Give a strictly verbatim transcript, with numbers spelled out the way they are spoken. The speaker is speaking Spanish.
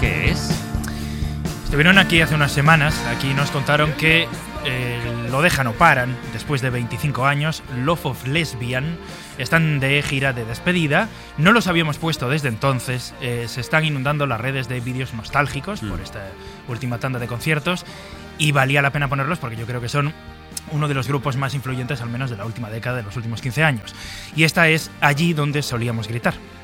qué es? Estuvieron aquí hace unas semanas, aquí nos contaron que eh, Lo dejan o paran, después de veinticinco años, Love of Lesbian, están de gira de despedida, no los habíamos puesto desde entonces, eh, se están inundando las redes de vídeos nostálgicos mm. por esta última tanda de conciertos y valía la pena ponerlos porque yo creo que son uno de los grupos más influyentes al menos de la última década, de los últimos quince años. Y esta es Allí donde solíamos gritar.